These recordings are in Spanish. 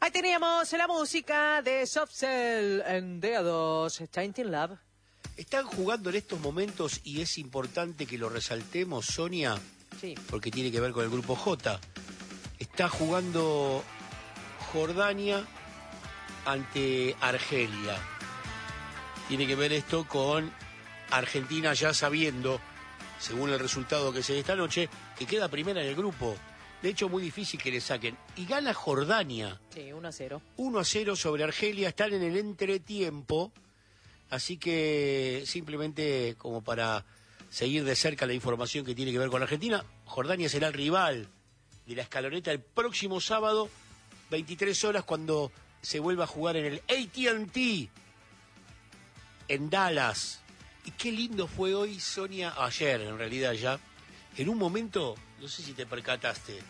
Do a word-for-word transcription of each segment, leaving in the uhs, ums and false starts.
Ahí teníamos la música de Soft Cell en D A dos, Tainted Love. Están jugando en estos momentos, y es importante que lo resaltemos, Sonia, Sí. porque tiene que ver con el grupo J. Está jugando Jordania ante Argelia. Tiene que ver esto con Argentina ya sabiendo, según el resultado que se dé esta noche, que queda primera en el grupo. De hecho, muy difícil que le saquen. Y gana Jordania. Sí, uno a cero. uno a cero sobre Argelia. Están en el entretiempo. Así que simplemente como para seguir de cerca la información que tiene que ver con Argentina, Jordania será el rival de la escaloneta el próximo sábado, veintitrés horas, cuando se vuelva a jugar en el A T and T en Dallas. Y qué lindo fue hoy, Sonia, ayer en realidad ya, en un momento, no sé si te percataste,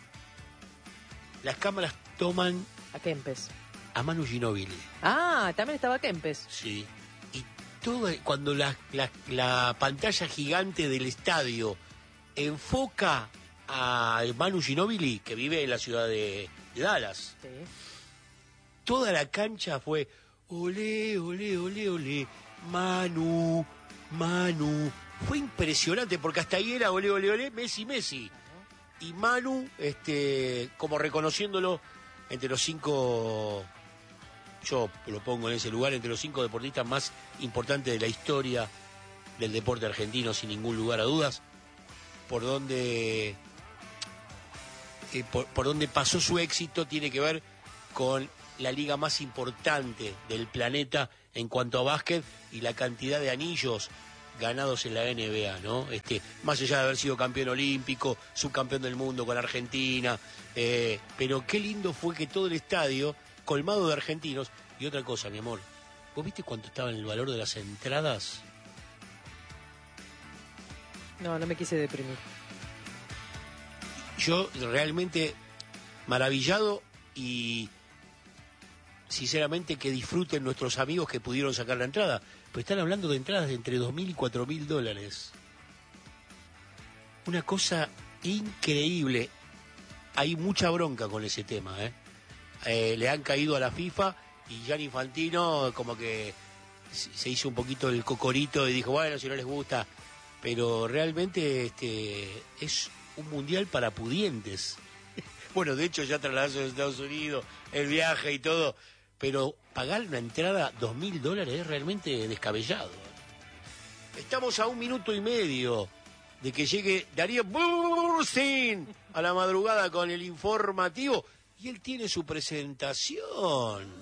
las cámaras toman A Kempes. a Manu Ginóbili. Ah, también estaba Kempes. Sí. Y todo, cuando la, la, la pantalla gigante del estadio enfoca a Manu Ginóbili, que vive en la ciudad de, de Dallas, Sí. toda la cancha fue olé, olé, olé, olé, Manu, Manu. Fue impresionante porque hasta ahí era olé, olé, olé, Messi, Messi. Y Manu, este, como reconociéndolo entre los cinco, yo lo pongo en ese lugar, entre los cinco deportistas más importantes de la historia del deporte argentino, sin ningún lugar a dudas, por donde, eh, por, por donde pasó su éxito, tiene que ver con la liga más importante del planeta en cuanto a básquet y la cantidad de anillos ganados en la N B A, ¿no? Este, más allá de haber sido campeón olímpico, subcampeón del mundo con Argentina, eh, pero qué lindo fue que todo el estadio, colmado de argentinos. Y otra cosa, mi amor, ¿vos viste cuánto estaba en el valor de las entradas? No, no me quise deprimir. Yo realmente maravillado y sinceramente que disfruten nuestros amigos que pudieron sacar la entrada. Pero están hablando de entradas de entre dos mil y cuatro mil dólares. Una cosa increíble. Hay mucha bronca con ese tema, ¿eh? Eh, le han caído a la FIFA y Gianni Infantino como que se hizo un poquito el cocorito y dijo, bueno, si no les gusta. Pero realmente este es un mundial para pudientes. Bueno, de hecho ya trasladarse a los Estados Unidos, el viaje y todo, pero pagar una entrada dos mil dólares es realmente descabellado. Estamos a un minuto y medio de que llegue Darío Bursin a la madrugada con el informativo y él tiene su presentación.